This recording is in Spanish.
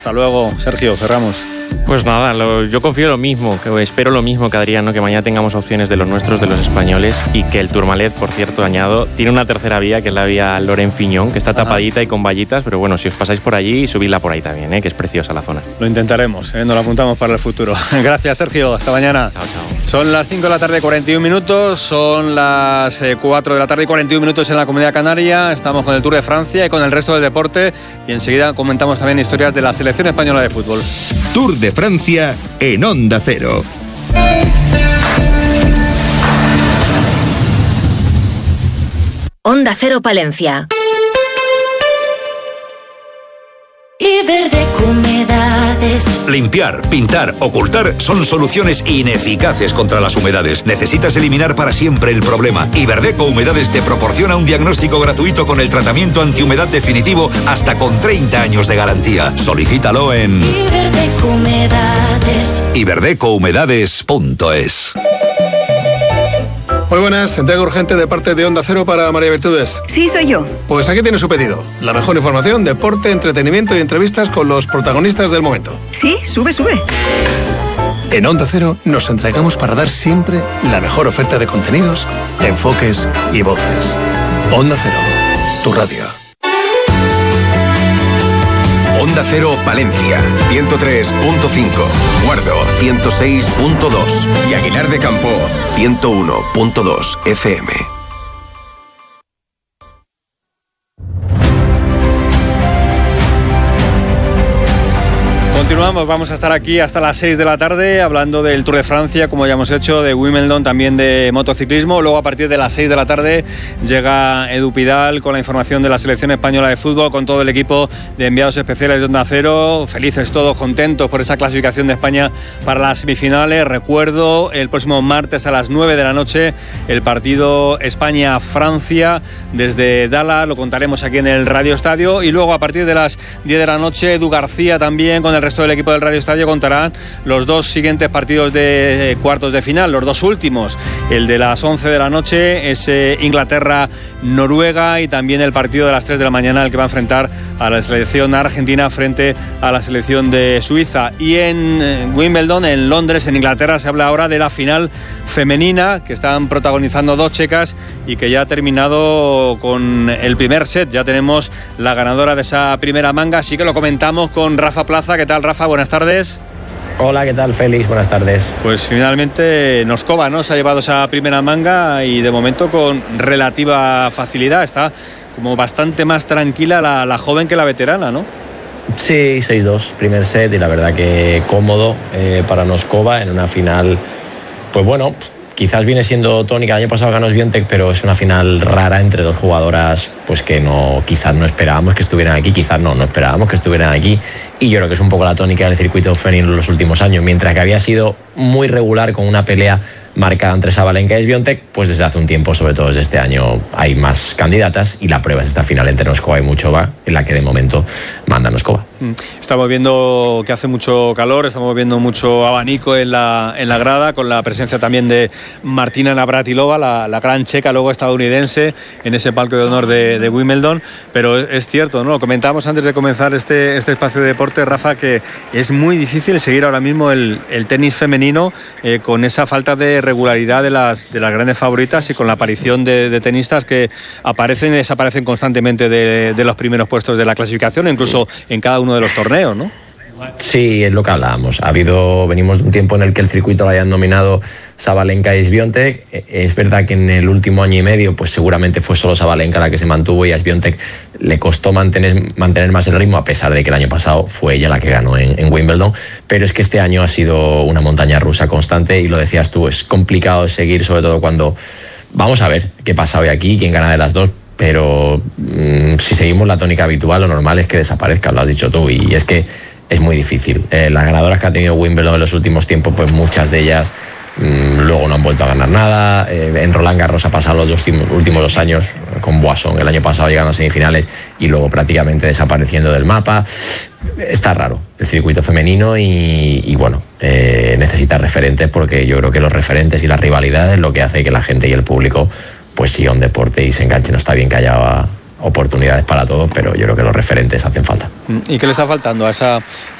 Hasta luego, Sergio, cerramos. Pues nada, yo confío lo mismo, que espero lo mismo que Adrián, ¿no? Que mañana tengamos opciones de los nuestros, de los españoles, y que el Tourmalet, por cierto, añado, tiene una tercera vía, que es la vía Loren-Fiñón, que está tapadita y con vallitas, pero bueno, si os pasáis por allí, subidla por ahí también, que es preciosa la zona. Lo intentaremos, nos lo apuntamos para el futuro. Gracias, Sergio, hasta mañana. Chao, chao. Son las 5 de la tarde, 41 minutos, son las 4 de la tarde y 41 minutos en la Comunidad Canaria. Estamos con el Tour de Francia y con el resto del deporte, y enseguida comentamos también historias de la selección española de fútbol. Tour de Francia en Onda Cero. Onda Cero Palencia. Iberdeco Humedades. Limpiar, pintar, ocultar son soluciones ineficaces contra las humedades. Necesitas eliminar para siempre el problema. Iberdeco Humedades te proporciona un diagnóstico gratuito con el tratamiento antihumedad definitivo hasta con 30 años de garantía. Solicítalo en Iberdeco Humedades. iberdecouhumedades.es. Muy buenas, entrega urgente de parte de Onda Cero para María Virtudes. Sí, soy yo. Pues aquí tiene su pedido. La mejor información, deporte, entretenimiento y entrevistas con los protagonistas del momento. Sí, sube. En Onda Cero nos entregamos para dar siempre la mejor oferta de contenidos, enfoques y voces. Onda Cero, tu radio. Onda Cero Palencia, 103.5, Guardo, 106.2 y Aguilar de Campo, 101.2 FM. Continuamos, vamos a estar aquí hasta las 6 de la tarde hablando del Tour de Francia, como ya hemos hecho, de Wimbledon, también de motociclismo. Luego, a partir de las 6 de la tarde, llega Edu Pidal con la información de la selección española de fútbol, con todo el equipo de enviados especiales de Onda Cero. Felices todos, contentos por esa clasificación de España para las semifinales. Recuerdo, el próximo martes a las 9 de la noche, el partido España-Francia desde Dallas. Lo contaremos aquí en el Radio Estadio. Y luego, a partir de las 10 de la noche, Edu García también con el resto del equipo del Radio Estadio contarán los dos siguientes partidos de cuartos de final, los dos últimos. El de las 11 de la noche es Inglaterra-Noruega, y también el partido de las 3 de la mañana, el que va a enfrentar a la selección argentina frente a la selección de Suiza. Y en Wimbledon, en Londres, en Inglaterra, se habla ahora de la final femenina, que están protagonizando dos checas y que ya ha terminado con el primer set. Ya tenemos la ganadora de esa primera manga, así que lo comentamos con Rafa Plaza. ¿Qué tal, Rafa? Buenas tardes. Hola, ¿qué tal, Félix? Buenas tardes. Pues finalmente Noskova, ¿no?, se ha llevado esa primera manga, y de momento con relativa facilidad. Está como bastante más tranquila la joven que la veterana, ¿no? Sí, 6-2, primer set, y la verdad que cómodo para Noskova en una final. Pues bueno, quizás viene siendo tónica. El año pasado ganó Swiatek, pero es una final rara entre dos jugadoras pues que quizás no esperábamos que estuvieran aquí, quizás no esperábamos que estuvieran aquí, y yo creo que es un poco la tónica del circuito femenino en los últimos años. Mientras que había sido muy regular con una pelea marcada entre Sabalenka y Swiatek, pues desde hace un tiempo, sobre todo desde este año, hay más candidatas, y la prueba es esta final entre Noskova y Muchova, en la que de momento manda Noskova. Estamos viendo que hace mucho calor, estamos viendo mucho abanico en la grada, con la presencia también de Martina Navratilova, la gran checa, luego estadounidense, en ese palco de honor de Wimbledon. Pero es cierto, ¿no? Lo comentábamos antes de comenzar este espacio de deporte, Rafa, que es muy difícil seguir ahora mismo el tenis femenino con esa falta de regularidad de las grandes favoritas, y con la aparición de tenistas que aparecen y desaparecen constantemente de los primeros puestos de la clasificación, incluso en cada uno de los torneos, ¿no? Sí, es lo que hablábamos. Venimos de un tiempo en el que el circuito lo hayan dominado Sabalenka y Swiatek. Es verdad que en el último año y medio, pues seguramente fue solo Sabalenka la que se mantuvo, y a Swiatek le costó mantener más el ritmo, a pesar de que el año pasado fue ella la que ganó en Wimbledon. Pero es que este año ha sido una montaña rusa constante, y lo decías tú, es complicado seguir, sobre todo cuando vamos a ver qué pasa hoy aquí, quién gana de las dos. Pero si seguimos la tónica habitual, lo normal es que desaparezca, lo has dicho tú, y es que es muy difícil. Las ganadoras que ha tenido Wimbledon en los últimos tiempos, pues muchas de ellas luego no han vuelto a ganar nada. En Roland Garros ha pasado los últimos 2 años con Boisson, el año pasado llegando a semifinales y luego prácticamente desapareciendo del mapa. Está raro el circuito femenino, y bueno, necesita referentes, porque yo creo que los referentes y las rivalidades es lo que hace que la gente y el público pues siga un deporte y se enganche. No está bien que haya oportunidades para todos, pero yo creo que los referentes hacen falta. ¿Y qué le está faltando a esa